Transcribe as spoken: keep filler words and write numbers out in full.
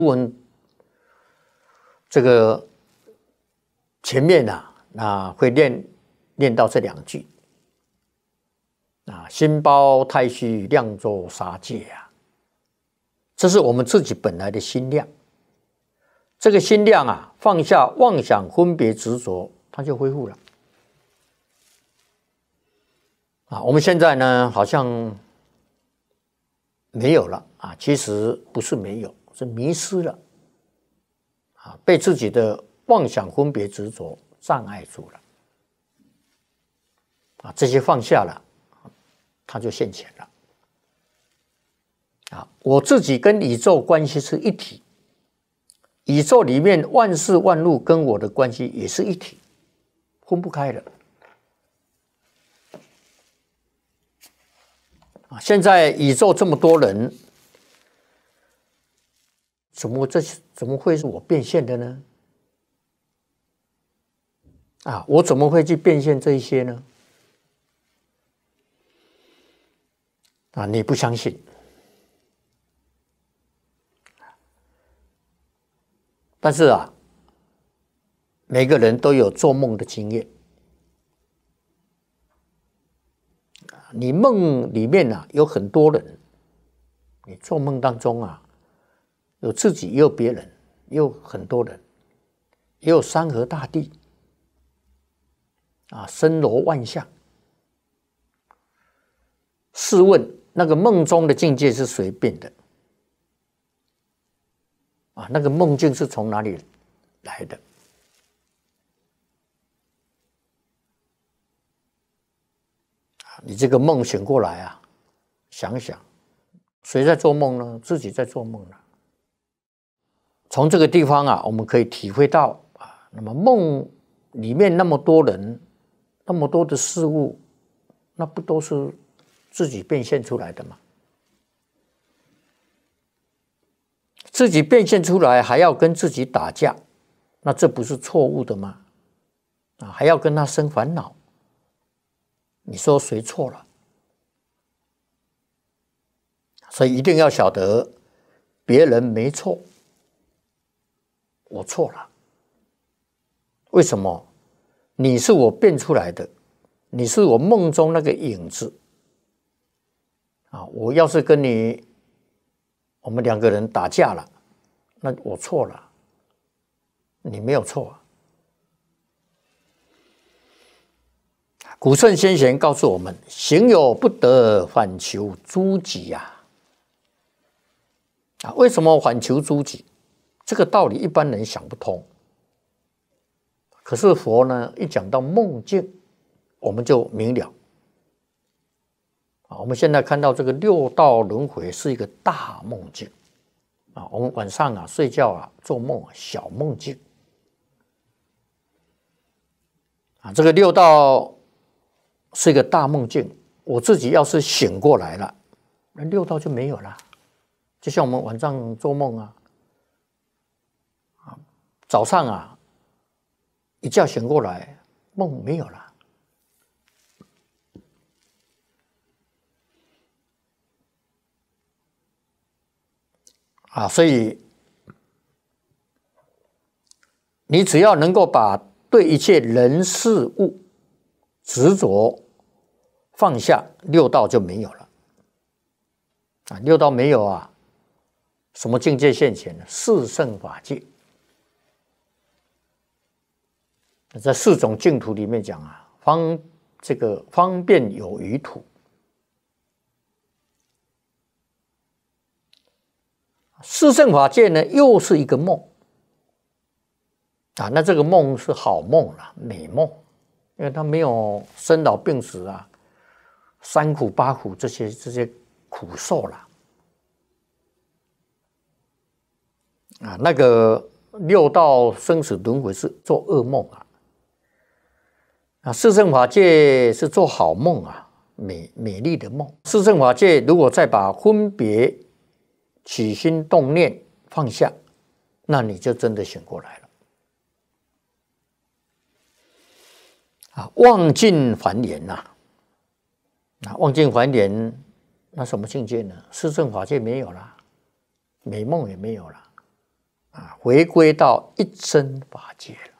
文这个前面啊，那会念念到这两句啊，心包太虚，量作杀戒啊，这是我们自己本来的心量。这个心量啊，放下妄想、分别、执着，它就恢复了。啊，我们现在呢，好像没有了啊，其实不是没有，是迷失了啊，被自己的妄想、分别、执着障碍住了啊，这些放下了，它就现前了啊。我自己跟宇宙关系是一体。宇宙里面万事万物跟我的关系也是一体，分不开的。啊，现在宇宙这么多人，怎么这怎么会是我变现的呢？啊，我怎么会去变现这一些呢？啊，你不相信。但是啊，每个人都有做梦的经验。你梦里面啊有很多人，你做梦当中啊，有自己，也有别人，也有很多人，也有山河大地，啊，森罗万象。试问那个梦中的境界是谁变的？啊，那个梦境是从哪里来的？你这个梦醒过来啊，想想，谁在做梦呢？自己在做梦了。从这个地方啊，我们可以体会到啊，那么梦里面那么多人，那么多的事物，那不都是自己变现出来的吗？自己变现出来还要跟自己打架，那这不是错误的吗？啊，还要跟他生烦恼，你说谁错了？所以一定要晓得，别人没错，我错了。为什么？你是我变出来的，你是我梦中那个影子啊！我要是跟你，我们两个人打架了，那我错了，你没有错啊。古圣先贤告诉我们：行有不得，反求诸己呀！啊，为什么反求诸己？这个道理一般人想不通。可是佛呢，一讲到梦境，我们就明了。啊，我们现在看到这个六道轮回是一个大梦境。啊，我们晚上啊睡觉啊做梦小梦境。啊，这个六道是一个大梦境，我自己要是醒过来了，那六道就没有了。就像我们晚上做梦啊，啊，早上啊一觉醒过来，梦没有了。啊，所以你只要能够把对一切人事物执着放下，六道就没有了。啊，六道没有啊，什么境界现前呢？四圣法界。在四种净土里面讲啊，方这个方便有余土。四圣法界呢，又是一个梦啊，那这个梦是好梦啦，美梦，因为它没有生老病死啊、三苦八苦这些这些苦受啦。啊，那个六道生死轮回是做噩梦啊，啊，四圣法界是做好梦啊，美美丽的梦。四圣法界如果再把分别、起心动念放下，那你就真的醒过来了。啊，忘尽还原呐、啊！啊，忘尽还原，那什么境界呢？四圣法界没有了，美梦也没有了， 回归到一真法界了。